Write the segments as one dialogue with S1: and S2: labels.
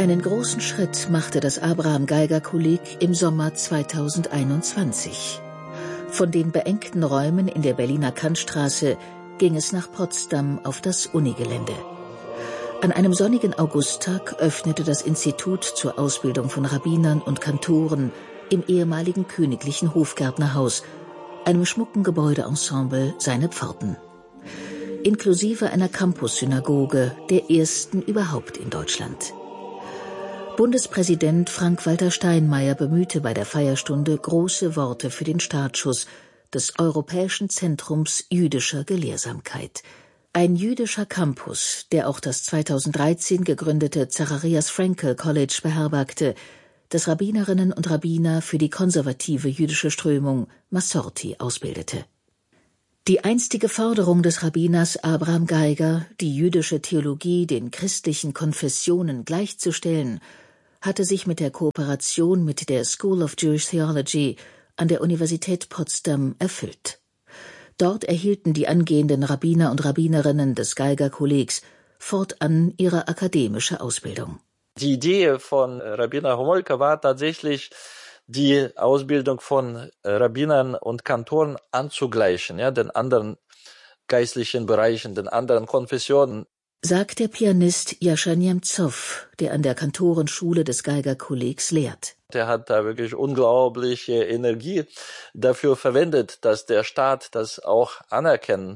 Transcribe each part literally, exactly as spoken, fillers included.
S1: Einen großen Schritt machte das Abraham-Geiger-Kolleg im Sommer zweitausendeinundzwanzig. Von den beengten Räumen in der Berliner Kantstraße ging es nach Potsdam auf das Unigelände. An einem sonnigen Augusttag öffnete das Institut zur Ausbildung von Rabbinern und Kantoren im ehemaligen Königlichen Hofgärtnerhaus, einem schmucken Gebäudeensemble, seine Pforten. Inklusive einer Campus-Synagoge, der ersten überhaupt in Deutschland. Bundespräsident Frank-Walter Steinmeier bemühte bei der Feierstunde große Worte für den Startschuss des Europäischen Zentrums jüdischer Gelehrsamkeit. Ein jüdischer Campus, der auch das zweitausenddreizehn gegründete Zacharias Frankel College beherbergte, das Rabbinerinnen und Rabbiner für die konservative jüdische Strömung Masorti ausbildete. Die einstige Forderung des Rabbiners Abraham Geiger, die jüdische Theologie den christlichen Konfessionen gleichzustellen, hatte sich mit der Kooperation mit der School of Jewish Theology an der Universität Potsdam erfüllt. Dort erhielten die angehenden Rabbiner und Rabbinerinnen des Geiger-Kollegs fortan ihre akademische Ausbildung.
S2: Die Idee von Rabbiner Homolka war tatsächlich, die Ausbildung von Rabbinern und Kantoren anzugleichen, ja, den anderen geistlichen Bereichen, den anderen Konfessionen.
S1: Sagt der Pianist Jascha Niemzow, der an der Kantorenschule des Geiger-Kollegs lehrt.
S2: Der hat da wirklich unglaubliche Energie dafür verwendet, dass der Staat das auch anerkennen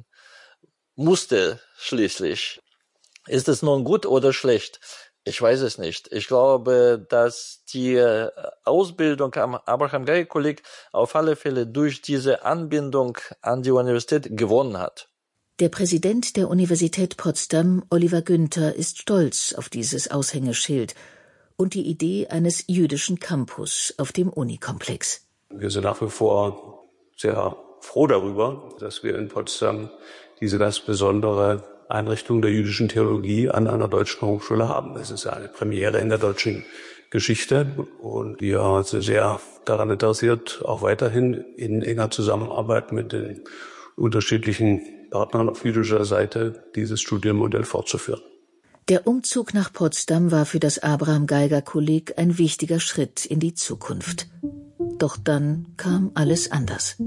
S2: musste schließlich. Ist es nun gut oder schlecht? Ich weiß es nicht. Ich glaube, dass die Ausbildung am Abraham-Geiger-Kolleg auf alle Fälle durch diese Anbindung an die Universität gewonnen hat.
S1: Der Präsident der Universität Potsdam, Oliver Günther, ist stolz auf dieses Aushängeschild und die Idee eines jüdischen Campus auf dem Unikomplex.
S3: Wir sind nach wie vor sehr froh darüber, dass wir in Potsdam diese ganz besondere Einrichtung der jüdischen Theologie an einer deutschen Hochschule haben. Es ist eine Premiere in der deutschen Geschichte und wir sind sehr daran interessiert, auch weiterhin in enger Zusammenarbeit mit den unterschiedlichen Partnern auf jüdischer Seite dieses Studienmodell fortzuführen.
S1: Der Umzug nach Potsdam war für das Abraham-Geiger-Kolleg ein wichtiger Schritt in die Zukunft. Doch dann kam alles anders.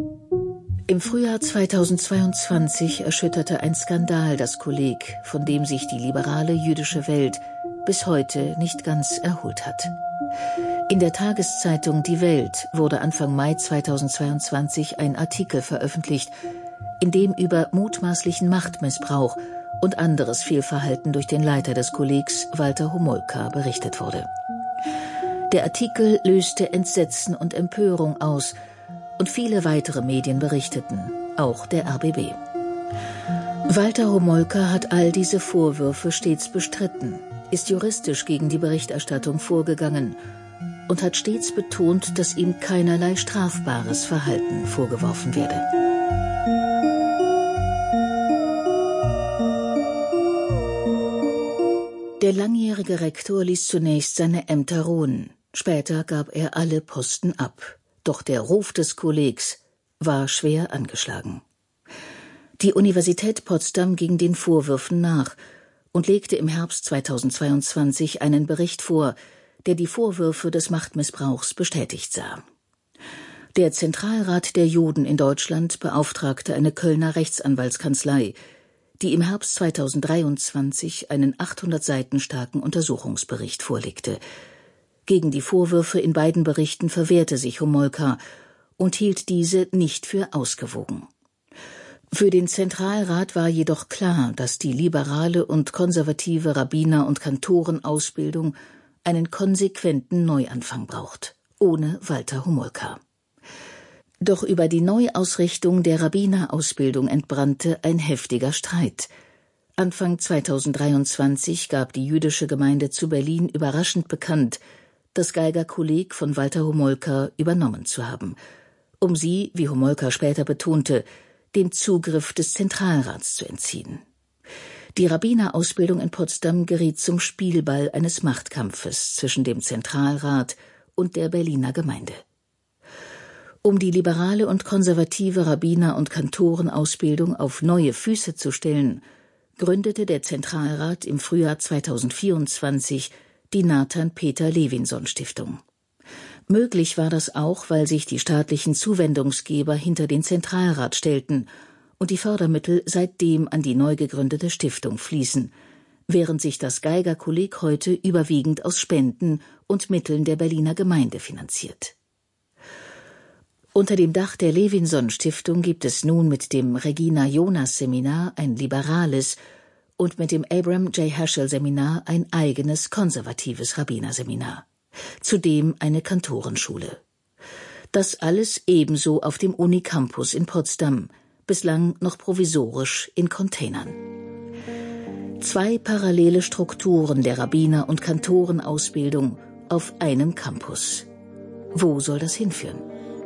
S1: Im Frühjahr zweitausendzweiundzwanzig erschütterte ein Skandal das Kolleg, von dem sich die liberale jüdische Welt bis heute nicht ganz erholt hat. In der Tageszeitung Die Welt wurde Anfang Mai zweitausendzweiundzwanzig ein Artikel veröffentlicht, in dem über mutmaßlichen Machtmissbrauch und anderes Fehlverhalten durch den Leiter des Kollegs, Walter Homolka, berichtet wurde. Der Artikel löste Entsetzen und Empörung aus, und viele weitere Medien berichteten, auch der R B B. Walter Homolka hat all diese Vorwürfe stets bestritten, ist juristisch gegen die Berichterstattung vorgegangen und hat stets betont, dass ihm keinerlei strafbares Verhalten vorgeworfen werde. Der langjährige Rektor ließ zunächst seine Ämter ruhen. Später gab er alle Posten ab. Doch der Ruf des Kollegs war schwer angeschlagen. Die Universität Potsdam ging den Vorwürfen nach und legte im Herbst zweitausendzweiundzwanzig einen Bericht vor, der die Vorwürfe des Machtmissbrauchs bestätigt sah. Der Zentralrat der Juden in Deutschland beauftragte eine Kölner Rechtsanwaltskanzlei, die im Herbst zweitausenddreiundzwanzig einen achthundert Seiten starken Untersuchungsbericht vorlegte. Gegen die Vorwürfe in beiden Berichten verwehrte sich Homolka und hielt diese nicht für ausgewogen. Für den Zentralrat war jedoch klar, dass die liberale und konservative Rabbiner- und Kantorenausbildung einen konsequenten Neuanfang braucht, ohne Walter Homolka. Doch über die Neuausrichtung der Rabbinerausbildung entbrannte ein heftiger Streit. Anfang zweitausenddreiundzwanzig gab die jüdische Gemeinde zu Berlin überraschend bekannt, das Geiger-Kolleg von Walter Homolka übernommen zu haben, um sie, wie Homolka später betonte, dem Zugriff des Zentralrats zu entziehen. Die Rabbinerausbildung in Potsdam geriet zum Spielball eines Machtkampfes zwischen dem Zentralrat und der Berliner Gemeinde. Um die liberale und konservative Rabbiner- und Kantorenausbildung auf neue Füße zu stellen, gründete der Zentralrat im Frühjahr zweitausendvierundzwanzig die Nathan-Peter-Levinson-Stiftung. Möglich war das auch, weil sich die staatlichen Zuwendungsgeber hinter den Zentralrat stellten und die Fördermittel seitdem an die neu gegründete Stiftung fließen, während sich das Geiger-Kolleg heute überwiegend aus Spenden und Mitteln der Berliner Gemeinde finanziert. Unter dem Dach der Levinson-Stiftung gibt es nun mit dem Regina-Jonas-Seminar ein liberales und mit dem Abram J. Heschel-Seminar ein eigenes konservatives Rabbinerseminar. Zudem eine Kantorenschule. Das alles ebenso auf dem Unicampus in Potsdam, bislang noch provisorisch in Containern. Zwei parallele Strukturen der Rabbiner- und Kantorenausbildung auf einem Campus. Wo soll das hinführen?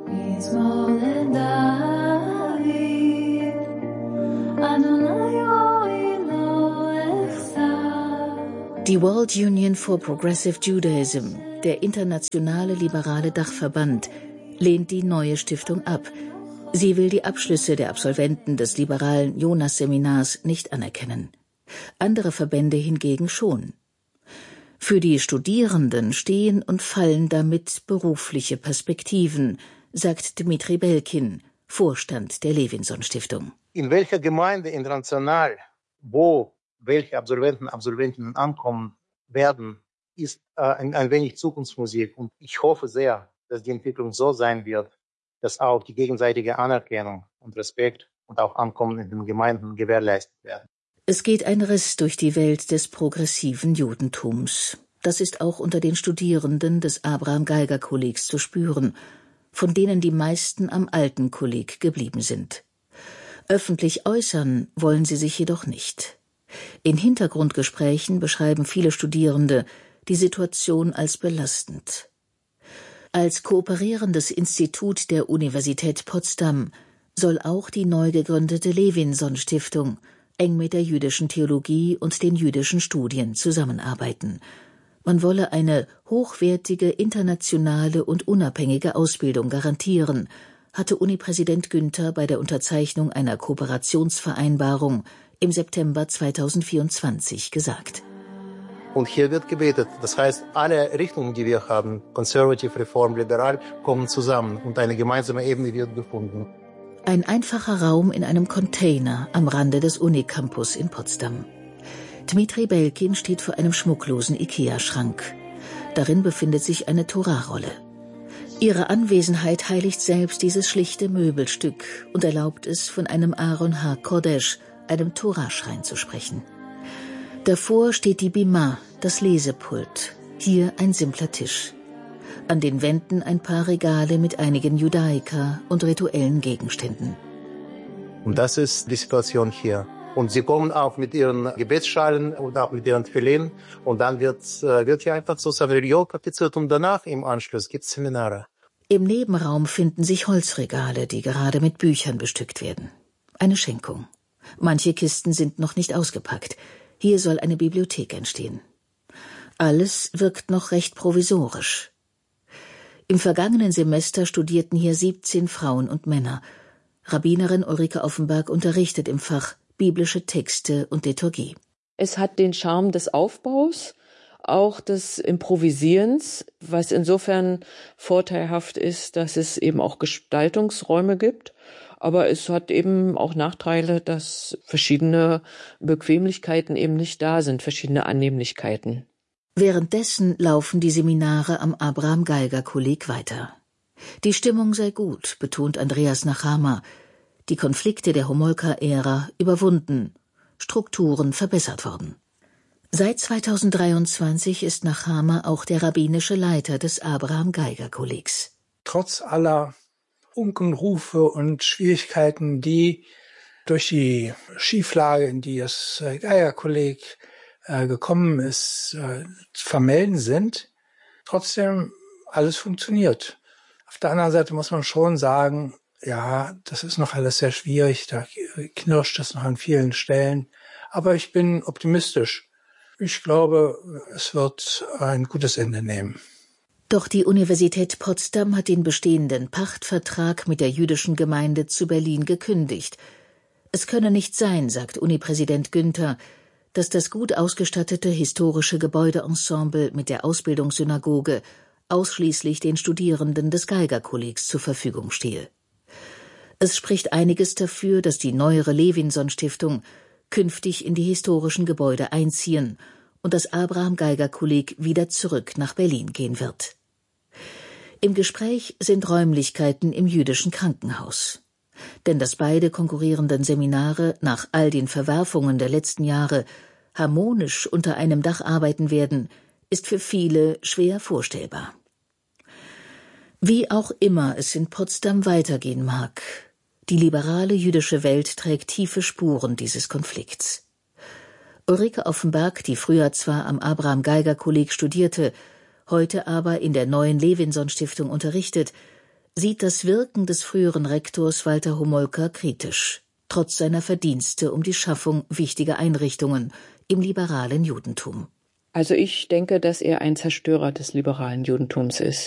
S1: Die World Union for Progressive Judaism, der internationale liberale Dachverband, lehnt die neue Stiftung ab. Sie will die Abschlüsse der Absolventen des liberalen Jonas-Seminars nicht anerkennen. Andere Verbände hingegen schon. Für die Studierenden stehen und fallen damit berufliche Perspektiven, sagt Dmitri Belkin, Vorstand der Levinson-Stiftung.
S4: In welcher Gemeinde international, wo welche Absolventen und Absolventinnen ankommen werden, ist äh, ein, ein wenig Zukunftsmusik. Und ich hoffe sehr, dass die Entwicklung so sein wird, dass auch die gegenseitige Anerkennung und Respekt und auch Ankommen in den Gemeinden gewährleistet werden.
S1: Es geht ein Riss durch die Welt des progressiven Judentums. Das ist auch unter den Studierenden des Abraham-Geiger-Kollegs zu spüren, von denen die meisten am alten Kolleg geblieben sind. Öffentlich äußern wollen sie sich jedoch nicht. In Hintergrundgesprächen beschreiben viele Studierende die Situation als belastend. Als kooperierendes Institut der Universität Potsdam soll auch die neu gegründete Levinson-Stiftung eng mit der jüdischen Theologie und den jüdischen Studien zusammenarbeiten. Man wolle eine hochwertige, internationale und unabhängige Ausbildung garantieren, hatte Uni-Präsident Günther bei der Unterzeichnung einer Kooperationsvereinbarung im September zweitausendvierundzwanzig gesagt.
S4: Und hier wird gebetet. Das heißt, alle Richtungen, die wir haben, konservativ, reform, liberal, kommen zusammen und eine gemeinsame Ebene wird gefunden.
S1: Ein einfacher Raum in einem Container am Rande des Unicampus in Potsdam. Dmitri Belkin steht vor einem schmucklosen Ikea-Schrank. Darin befindet sich eine Torahrolle. Ihre Anwesenheit heiligt selbst dieses schlichte Möbelstück und erlaubt es, von einem Aaron HaKodesh, einem Toraschrein, zu sprechen. Davor steht die Bima, das Lesepult, hier ein simpler Tisch. An den Wänden ein paar Regale mit einigen Judaika und rituellen Gegenständen.
S4: Und das ist die Situation hier. Und sie kommen auch mit ihren Gebetsschalen und auch mit ihren Tefillin. Und dann wird, wird hier einfach so Savriol praktiziert und danach im Anschluss gibt es Seminare.
S1: Im Nebenraum finden sich Holzregale, die gerade mit Büchern bestückt werden. Eine Schenkung. Manche Kisten sind noch nicht ausgepackt. Hier soll eine Bibliothek entstehen. Alles wirkt noch recht provisorisch. Im vergangenen Semester studierten hier siebzehn Frauen und Männer. Rabbinerin Ulrike Offenberg unterrichtet im Fach biblische Texte und Liturgie.
S5: Es hat den Charme des Aufbaus, auch des Improvisierens, was insofern vorteilhaft ist, dass es eben auch Gestaltungsräume gibt. Aber es hat eben auch Nachteile, dass verschiedene Bequemlichkeiten eben nicht da sind, verschiedene Annehmlichkeiten.
S1: Währenddessen laufen die Seminare am Abraham-Geiger-Kolleg weiter. Die Stimmung sei gut, betont Andreas Nachama. Die Konflikte der Homolka-Ära überwunden, Strukturen verbessert worden. Seit zweitausenddreiundzwanzig ist Nachama auch der rabbinische Leiter des Abraham-Geiger-Kollegs.
S6: Trotz aller Unkenrufe und Schwierigkeiten, die durch die Schieflage, in die das Geiger-Kolleg äh, gekommen ist, äh, zu vermelden sind, trotzdem alles funktioniert. Auf der anderen Seite muss man schon sagen, ja, das ist noch alles sehr schwierig, da knirscht es noch an vielen Stellen. Aber ich bin optimistisch. Ich glaube, es wird ein gutes Ende nehmen.
S1: Doch die Universität Potsdam hat den bestehenden Pachtvertrag mit der jüdischen Gemeinde zu Berlin gekündigt. Es könne nicht sein, sagt Uni-Präsident Günther, dass das gut ausgestattete historische Gebäudeensemble mit der Ausbildungssynagoge ausschließlich den Studierenden des Geigerkollegs zur Verfügung stehe. Es spricht einiges dafür, dass die neuere Levinson-Stiftung künftig in die historischen Gebäude einziehen und das Abraham-Geiger-Kolleg wieder zurück nach Berlin gehen wird. Im Gespräch sind Räumlichkeiten im jüdischen Krankenhaus. Denn dass beide konkurrierenden Seminare nach all den Verwerfungen der letzten Jahre harmonisch unter einem Dach arbeiten werden, ist für viele schwer vorstellbar. Wie auch immer es in Potsdam weitergehen mag, die liberale jüdische Welt trägt tiefe Spuren dieses Konflikts. Ulrike Offenberg, die früher zwar am Abraham-Geiger-Kolleg studierte, heute aber in der neuen Levinson-Stiftung unterrichtet, sieht das Wirken des früheren Rektors Walter Homolka kritisch, trotz seiner Verdienste um die Schaffung wichtiger Einrichtungen im liberalen Judentum.
S5: Also ich denke, dass er ein Zerstörer des liberalen Judentums ist.